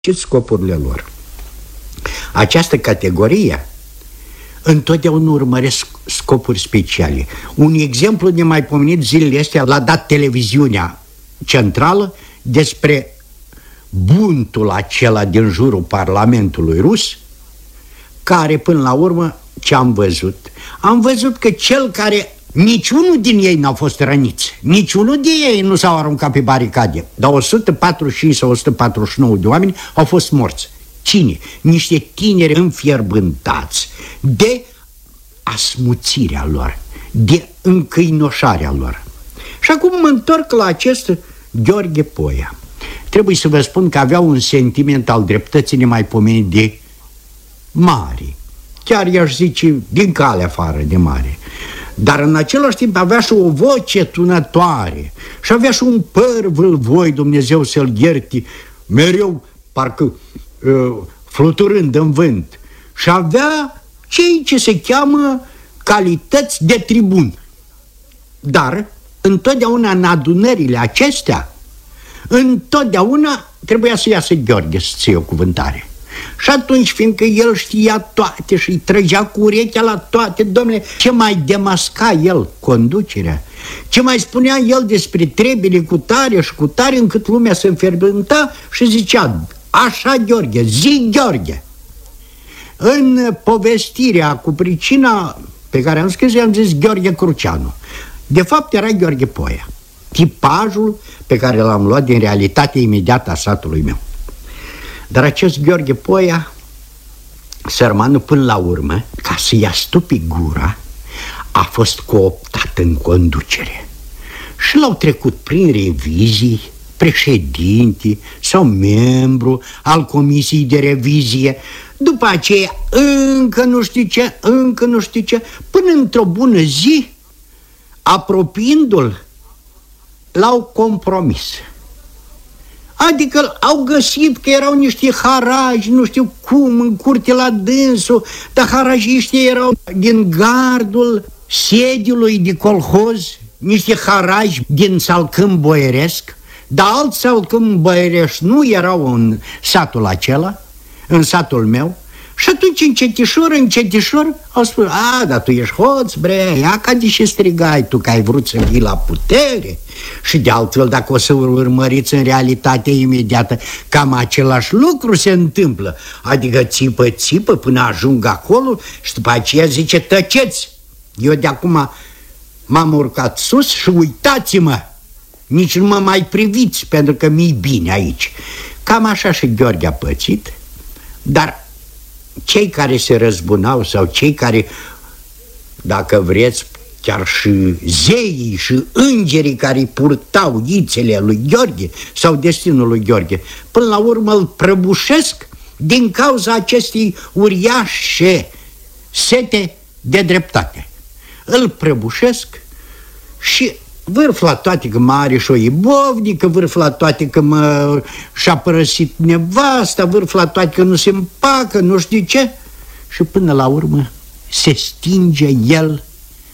și scopurile lor. Această categorie întotdeauna urmăresc scopuri speciale. Un exemplu nemaipomenit zilele astea l-a dat televiziunea centrală despre buntul acela din jurul Parlamentului rus, care până la urmă ce am văzut? Am văzut că cel care niciunul din ei n-a fost răniți, niciunul din ei nu s-au aruncat pe baricade, dar 145 sau 149 de oameni au fost morți. Cine? Niște tineri înfierbântați de asmuțirea lor, de încăinoșarea lor. Și acum mă întorc la acest Gheorghe Poia. Trebuie să vă spun că avea un sentiment al dreptății nemaipomenit de mare. Chiar i-aș zice din cale afară de mare. Dar în același timp avea și o voce tunătoare și avea și un păr vâlvoi, Dumnezeu să-l ierte, mereu parcă fluturând în vânt. Și avea cei ce se cheamă calități de tribun. Dar întotdeauna în adunările acestea, întotdeauna trebuia să iasă Gheorghe să ție o cuvântare. Și atunci, fiindcă el știa toate și îi trăgea cu urechea la toate, domnule, ce mai demasca el conducerea, ce mai spunea el despre trebile cu tare și cu tare, încât lumea se înfierbânta și zicea: așa, Gheorghe, zi, Gheorghe. În povestirea cu pricina pe care am scris, am zis Gheorghe Cruceanu. De fapt era Gheorghe Poia, tipajul pe care l-am luat din realitatea imediată a satului meu. Dar acest Gheorghe Poia, sărmanul, până la urmă, ca să-i astupi gura, a fost cooptat în conducere. Și l-au trecut prin revizii președinte sau membru al comisiei de revizie. După aceea încă nu știu ce, până într-o bună zi, apropiindu-l, l-au compromis. Adică au găsit că erau niște haraji, nu știu cum, în curte la dânsul, dar harajiștii erau din gardul sediului de colhoz, niște haraji din salcâm boieresc, dar alți salcâm boierești nu erau în satul acela, în satul meu. Și atunci, încetișor, au spus: a, dar tu ești hoț, bre, ia ca de ce strigai tu, că ai vrut să vii la putere. Și de altfel, dacă o să urmăriți în realitate imediată, cam același lucru se întâmplă. Adică țipă până ajung acolo și după aceea zice: tăceți, eu de acum m-am urcat sus și uitați-mă, nici nu mă mai priviți, pentru că mi-i bine aici. Cam așa și Gheorghe a pățit, dar cei care se răzbunau sau cei care, dacă vreți, chiar și zeii și îngerii care purtau ițele lui Gheorghe sau destinul lui Gheorghe, până la urmă îl prăbușesc din cauza acestei uriașe sete de dreptate. Îl prăbușesc și vârf la toate că mă are și o ibovnică, vârf la toate că și-a părăsit nevasta, vârf la toate că nu se împacă, nu știu ce. Și până la urmă se stinge el,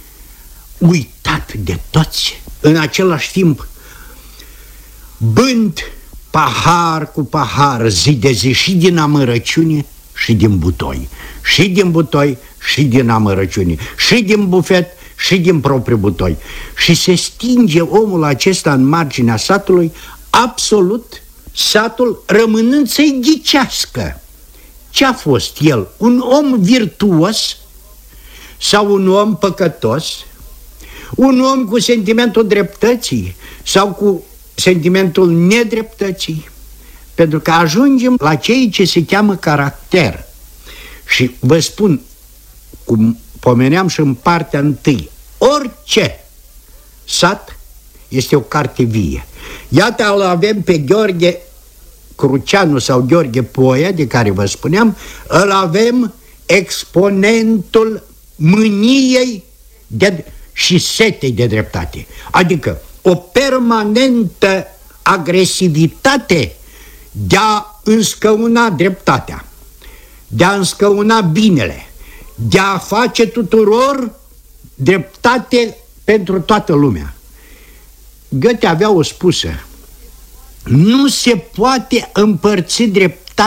uitat de toți, în același timp bând pahar cu pahar, zi de zi, și din amărăciune și din butoi, și din butoi și din amărăciune, și din bufet și din propriu butoi. Și se stinge omul acesta în marginea satului, absolut, satul rămânând să-i ghicească. Ce-a fost el? Un om virtuos sau un om păcătos? Un om cu sentimentul dreptății sau cu sentimentul nedreptății? Pentru că ajungem la cei ce se cheamă caracter. Și vă spun, cum pomeneam și în partea întâi, orice sat este o carte vie. Iată, îl avem pe Gheorghe Cruceanu sau Gheorghe Poia, de care vă spuneam, îl avem exponentul mâniei și setei de dreptate. Adică o permanentă agresivitate de a înscăuna dreptatea, de a înscăuna binele, de a face tuturor dreptate pentru toată lumea. Goethe avea o spusă: nu se poate împărți dreptatea